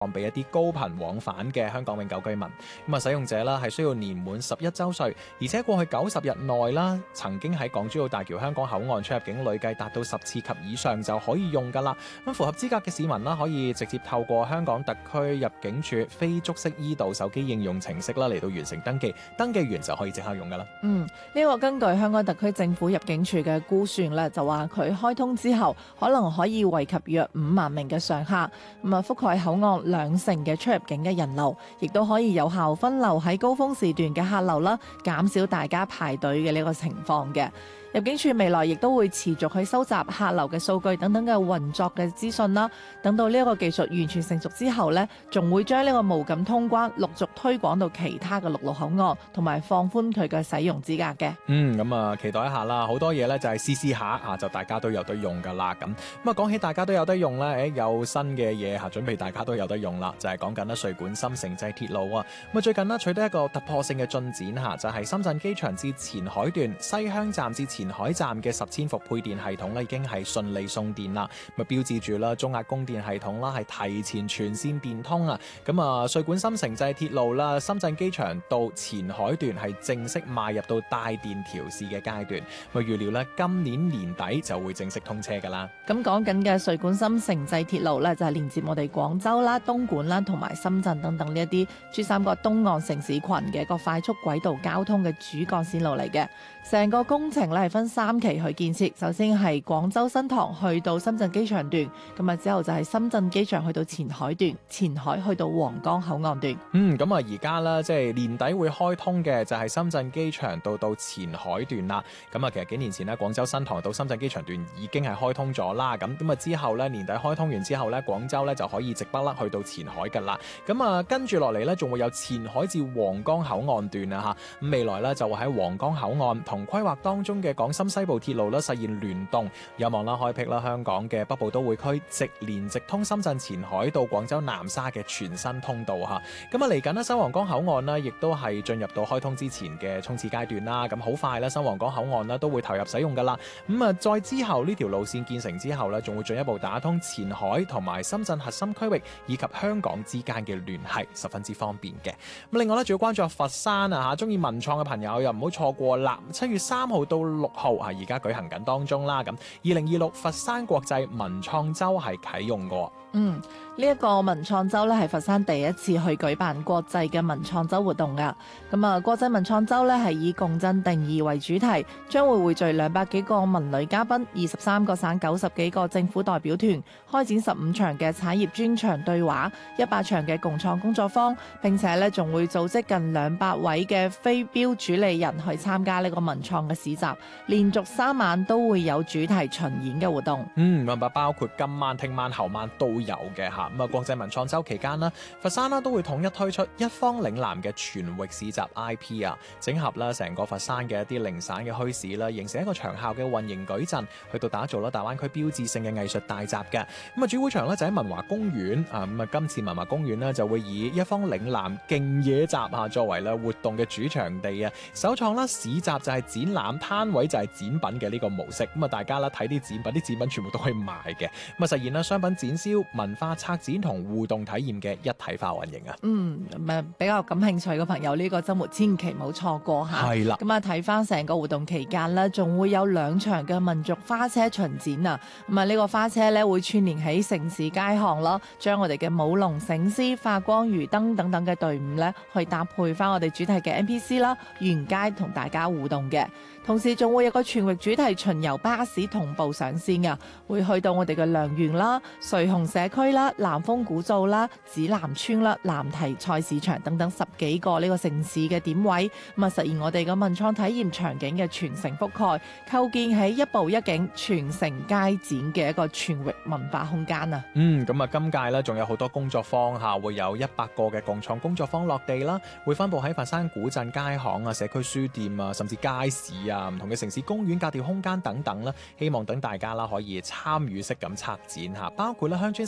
俾一啲高頻往返嘅香港永久居民。咁啊，使用者啦係需要年滿11週歲，而且過去90日內啦，曾經喺港珠澳大橋香港口岸出入境累計達到10次及以上就可以用㗎啦。咁符合資格嘅市民啦，可以直接透過香港特區入境處非觸式 e 道手機應用程式啦嚟到完成登記，登記完就可以即刻用㗎啦。 呢個根據香港特區政府入境處嘅估算咧，就話佢開通之後，可能可以惠及約5萬名嘅常客，覆蓋口岸2成嘅出入境嘅人流，亦都可以有效分流喺高峰時段嘅客流啦，減少大家排隊嘅呢個情況嘅。入境處未來亦都會持續去收集客流嘅數據等等嘅運作嘅資訊啦。等到呢一個技術完全成熟之後呢，仲會將呢個無感通關陸續推廣到其他嘅陸路口岸，同埋放寬佢嘅使用資格嘅。 咁啊，期待一下啦！好多嘢呢就係試下就大家都有得用噶啦。咁講起大家都有得用呢，有新嘅嘢準備大家都有得用啦，就係講緊啦穗莞深城際鐵路啊。最近呢取得一個突破性嘅進展就係深圳機場至前海段、西鄉站至前海站嘅10千伏配電系統咧，已經係順利送電啦，標誌住啦中壓供電系統啦係提前全線電通啊！穗莞深城際鐵路啦，深圳機場到前海段係正式邁入到帶電調試嘅階段，預料咧今年年底就會正式通車噶啦。 咁講緊嘅穗莞深城際鐵路咧，就係連接我哋廣州啦、東莞啦同埋深圳等等呢一啲珠三角東岸城市群嘅一個快速軌道交通嘅主幹線路嚟嘅。成個工程咧係分3期去建設，首先係廣州新塘去到深圳機場段，之後就係深圳機場去到前海段，前海去到皇崗口岸段。 而家啦，即係年底會開通嘅就係深圳機場到前海段啦。其實幾年前呢，廣州新塘到深圳機場段已經係開通咗啦。咁之後呢，年底開通完之後呢，廣州呢就可以直北去到前海噶啦。跟住落嚟呢，仲會有前海至皇崗口岸段啊嚇。未來呢，就會喺皇崗口岸同規劃當中嘅廣深西部鐵路啦實現聯動，有望啦開闢啦香港嘅北部都會區直連直通深圳前海到廣州南沙嘅全新通道嚇。嚟緊呢，新皇崗口岸呢亦都係進入到開通之前嘅衝刺階段啦。好快呢，新皇崗口岸呢都會投入使用噶啦。再之後呢條路線建成之後呢，仲會進一步打通前海同埋深圳核心區域以及香港之間嘅聯繫，十分之方便嘅。另外呢，仲要關注佛山啊嚇，中意文創嘅朋友又唔好錯過啦。7月3號到6號而家舉行緊當中啦。2026佛山國際文創周係啟用嘅。 呢一個文創周咧係佛山第一次去舉辦國際嘅文創周活動噶。國際文創周咧係以共振定義為主題，將會匯聚200幾個文旅嘉賓、23個省90幾個政府代表團，開展15場嘅產業專場對話、100場嘅共創工作坊，並且咧仲會組織近200位嘅非標主理人去參加呢個文創嘅市集，連續3晚都會有主題巡演嘅活動。 包括今晚、聽晚、後晚都有嘅嚇。國際文創周期間啦，佛山啦都會統一推出一方嶺南嘅全域市集 IP 啊，整合啦成個佛山嘅一啲零散嘅墟市啦，形成一個長效嘅運營矩陣，去到打造啦大灣區標誌性嘅藝術大集嘅。主會場咧就喺文華公園啊，今次文華公園呢就會以一方嶺南競野集作為咧活動嘅主場地啊，首創啦市集就係展覽，攤位就係展品嘅呢個模式。大家啦睇啲展品，啲展品全部都可以賣嘅，實現啦商品展銷、文化策展同互動體驗嘅一體化運營啊。 比較感興趣嘅朋友呢個週末千祈唔好錯過嚇。 係啦。 睇翻成個活動期間呢，仲會有2場嘅民族花車巡展啊。呢個花車呢會串連喺城市街巷咯，將我哋嘅舞龍醒獅、化光魚燈等等嘅隊伍呢，去搭配翻我哋主題嘅 NPC 啦，沿街同大家互動嘅。同時仲會有個全域主題巡遊巴士同步上線啊，會去到我哋嘅良園啦、穗洪社區啦、南豐古灶啦、紫南村啦、南堤菜市場等等10幾個呢個城市嘅點位，實現我哋嘅文創體驗場景嘅全城覆蓋，構建起一步一景、全城街展嘅一個全域文化空間啊。 今屆咧仲有好多工作坊嚇，會有100個嘅共創工作坊落地啦，會分佈喺佛山古鎮街巷啊、社區書店啊，甚至街市啊、唔同嘅城市公園、格調空間等等啦，希望等大家啦可以參與式咁策展嚇，包括啦鄉村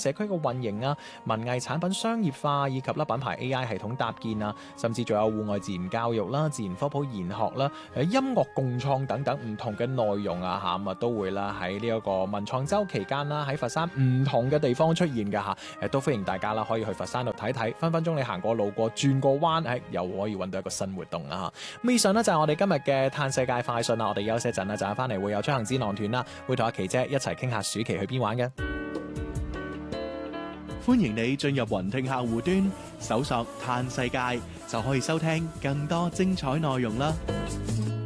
社區嘅運營啊、文藝產品商業化以及啦品牌 AI 系統搭建啊，甚至仲有戶外自然教育啦、自然科普研學啦、音樂共創等等唔同嘅內容啊嚇，咁啊都會啦喺呢一個文創週期間啦，喺佛山唔同嘅地方出現㗎嚇，都歡迎大家啦可以去佛山度睇睇，分分鐘你行過路過轉個彎，又可以揾到一個新活動啊嚇。咁以上呢，就係我哋今日嘅嘆世界快訊啦，我哋休息一陣啦，陣間翻嚟會有出行指南團啦，會同阿琪姐一齊傾下暑期去邊玩嘅。 歡迎你進入雲聽客戶端，搜索嘆世界就可以收聽更多精彩內容啦。